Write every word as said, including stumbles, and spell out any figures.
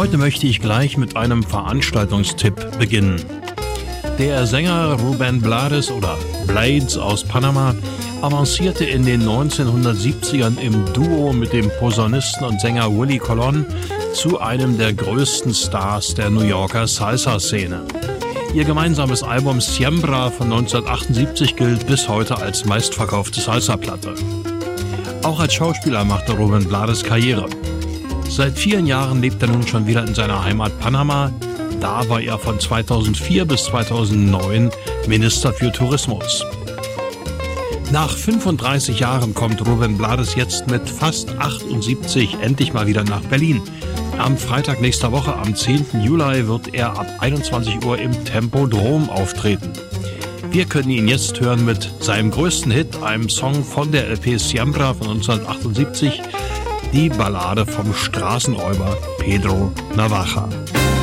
Heute möchte ich gleich mit einem Veranstaltungstipp beginnen. Der Sänger Rubén Blades oder Blades aus Panama avancierte in den neunzehnhundertsiebzigern im Duo mit dem Posaunisten und Sänger Willie Colon zu einem der größten Stars der New Yorker Salsa-Szene. Ihr gemeinsames Album Siembra von neunzehnhundertachtundsiebzig gilt bis heute als meistverkaufte Salsa-Platte. Auch als Schauspieler machte Rubén Blades Karriere. Seit vielen Jahren lebt er nun schon wieder in seiner Heimat Panama. Da war er von zweitausendvier bis zweitausendneun Minister für Tourismus. Nach fünfunddreißig Jahren kommt Rubén Blades jetzt mit fast achtundsiebzig endlich mal wieder nach Berlin. Am Freitag nächster Woche, am zehnten Juli, wird er ab einundzwanzig Uhr im Tempodrom auftreten. Wir können ihn jetzt hören mit seinem größten Hit, einem Song von der L P Siembra von neunzehnhundertachtundsiebzig, die Ballade vom Straßenräuber Pedro Navaja.